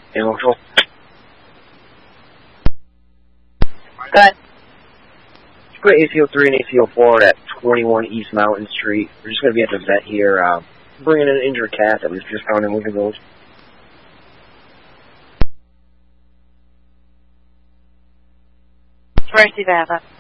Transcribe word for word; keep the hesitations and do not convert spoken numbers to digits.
Neutral. Good. Put A C O three and A C O four at twenty-one East Mountain Street. We're just going to be at the vet here, uh, bringing in an injured cat that was just found in Lincoln Village. Mercy, Vava.